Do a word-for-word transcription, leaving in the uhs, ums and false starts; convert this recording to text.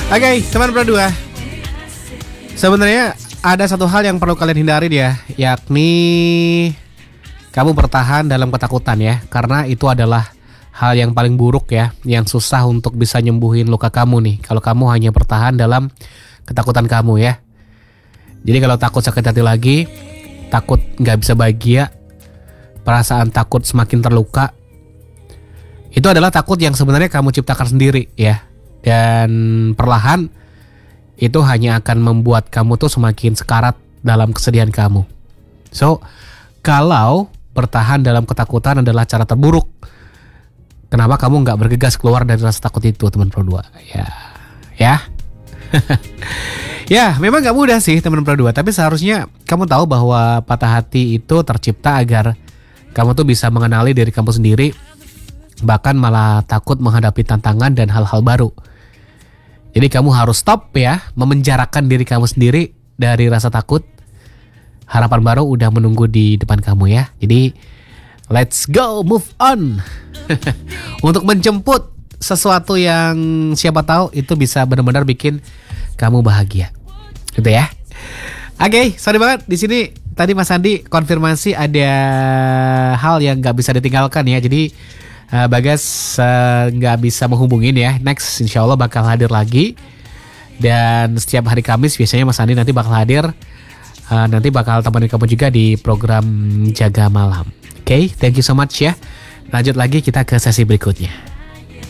Oke, okay, teman Pro dua. Sebenarnya ada satu hal yang perlu kalian hindari ya, yakni kamu bertahan dalam ketakutan ya, karena itu adalah hal yang paling buruk ya, yang susah untuk bisa nyembuhin luka kamu nih. Kalau kamu hanya bertahan dalam ketakutan kamu ya. Jadi kalau takut sakit hati lagi, takut nggak bisa bahagia, perasaan takut semakin terluka, itu adalah takut yang sebenarnya kamu ciptakan sendiri ya. Dan perlahan itu hanya akan membuat kamu tuh semakin sekarat dalam kesedihan kamu. So, kalau bertahan dalam ketakutan adalah cara terburuk, kenapa kamu nggak bergegas keluar dari rasa takut itu, teman Pro dua? Ya, ya. Ya, memang gak mudah sih teman Pro dua, tapi seharusnya kamu tahu bahwa patah hati itu tercipta agar kamu tuh bisa mengenali diri kamu sendiri, bahkan malah takut menghadapi tantangan dan hal-hal baru. Jadi kamu harus stop ya, memenjarakan diri kamu sendiri dari rasa takut. Harapan baru udah menunggu di depan kamu ya. Jadi let's go, move on. Untuk menjemput sesuatu yang siapa tahu itu bisa benar-benar bikin kamu bahagia. Gitu ya. Oke, okay, sorry banget di sini tadi Mas Andi konfirmasi ada hal yang nggak bisa ditinggalkan ya. Jadi uh, Bagas nggak uh, bisa menghubungin ya. Next, insya Allah bakal hadir lagi. Dan setiap hari Kamis biasanya Mas Andi nanti bakal hadir. Uh, nanti bakal temenin kamu juga di program Jaga Malam. Oke, okay, thank you so much ya. Lanjut lagi kita ke sesi berikutnya.